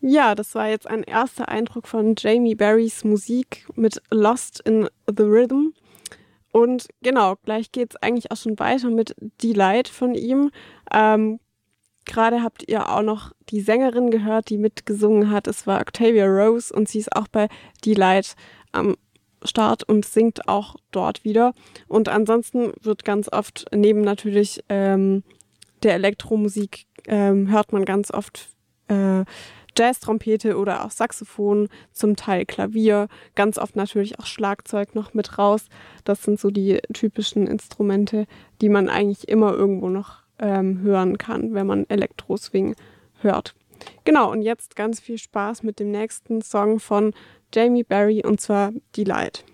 Ja, das war jetzt ein erster Eindruck von Jamie Berrys Musik mit Lost in the Rhythm. Und genau, gleich geht's eigentlich auch schon weiter mit Delight von ihm. Ähm, Gerade habt ihr auch noch die Sängerin gehört, die mitgesungen hat. Es war Octavia Rose und sie ist auch bei Delight am Start und singt auch dort wieder. Und ansonsten wird ganz oft neben natürlich der Elektromusik hört man ganz oft Jazz-Trompete oder auch Saxophon, zum Teil Klavier, ganz oft natürlich auch Schlagzeug noch mit raus. Das sind so die typischen Instrumente, die man eigentlich immer irgendwo noch hören kann, wenn man Elektro-Swing hört. Genau, und jetzt ganz viel Spaß mit dem nächsten Song von Jamie Berry und zwar Delight.